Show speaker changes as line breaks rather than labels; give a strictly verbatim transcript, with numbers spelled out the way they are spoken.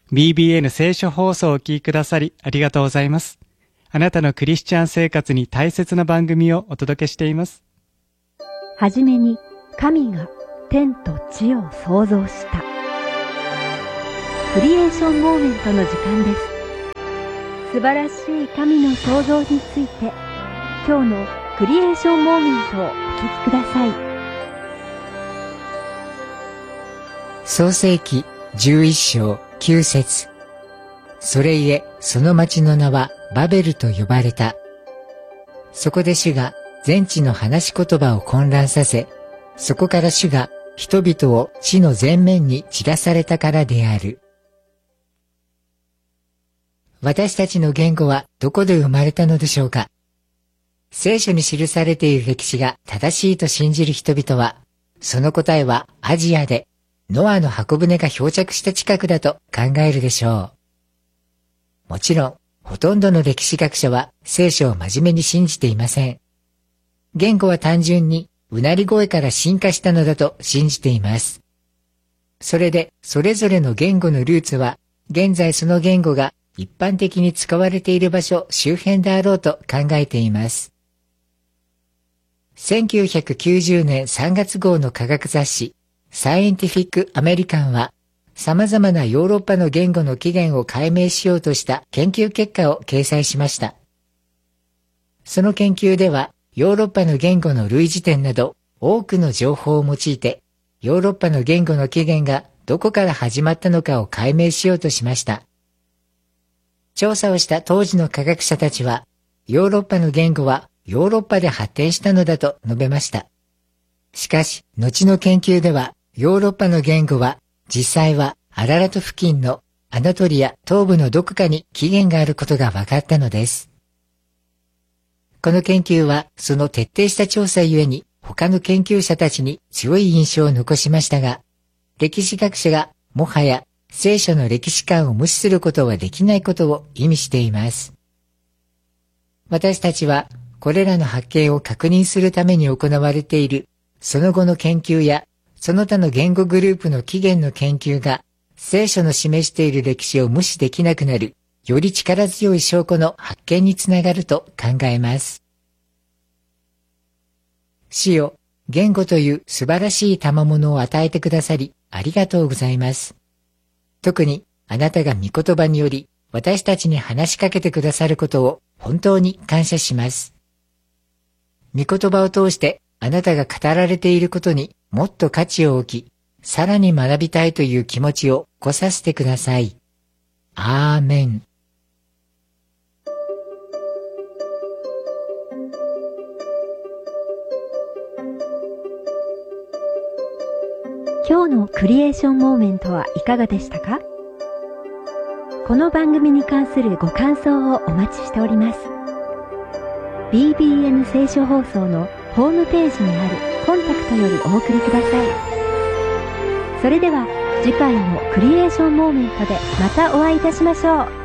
ビービーエヌ 聖書放送をお聞きくださりありがとうございます。あなたのクリスチャン生活に大切な番組をお届けしています。
はじめに神が天と地を創造した。クリエーションモーメントの時間です。素晴らしい神の創造について、今日のクリエーションモーメントをお聞きください。
創世記じゅういっ章きゅう節。それゆえその町の名はバベルと呼ばれた。そこで主が全地の話し言葉を混乱させ、そこから主が人々を地の全面に散らされたからである。私たちの言語はどこで生まれたのでしょうか。聖書に記されている歴史が正しいと信じる人々は、その答えはアジアでノアの箱舟が漂着した近くだと考えるでしょう。もちろん、ほとんどの歴史学者は聖書を真面目に信じていません。言語は単純にうなり声から進化したのだと信じています。それで、それぞれの言語のルーツは、現在その言語が一般的に使われている場所周辺であろうと考えています。せんきゅうひゃくきゅうじゅうねんさんがつ号の科学雑誌サイエンティフィック・アメリカンは様々なヨーロッパの言語の起源を解明しようとした研究結果を掲載しました。その研究ではヨーロッパの言語の類似点など多くの情報を用いてヨーロッパの言語の起源がどこから始まったのかを解明しようとしました。調査をした当時の科学者たちは、ヨーロッパの言語はヨーロッパで発展したのだと述べました。しかし、後の研究では、ヨーロッパの言語は、実際はアララト付近のアナトリア東部のどこかに起源があることが分かったのです。この研究は、その徹底した調査ゆえに、他の研究者たちに強い印象を残しましたが、歴史学者がもはや聖書の歴史観を無視することはできないことを意味しています。私たちはこれらの発見を確認するために行われているその後の研究やその他の言語グループの起源の研究が聖書の示している歴史を無視できなくなるより力強い証拠の発見につながると考えます。主よ、言語という素晴らしい賜物を与えてくださりありがとうございます。特にあなたが御言葉により私たちに話しかけてくださることを本当に感謝します。御言葉を通してあなたが語られていることにもっと価値を置き、さらに学びたいという気持ちを起こさせてください。アーメン。
今日のクリエーションモーメントはいかがでしたか？この番組に関するご感想をお待ちしております。ビービーエヌ 聖書放送のホームページにあるコンタクトよりお送りください。それでは次回のクリエーションモーメントでまたお会いいたしましょう。